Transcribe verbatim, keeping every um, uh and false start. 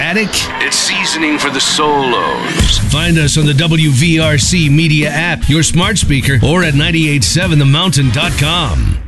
Attic? It's seasoning for the solos. Find us on the W V R C Media app, your smart speaker, or at nine eight seven the mountain dot com.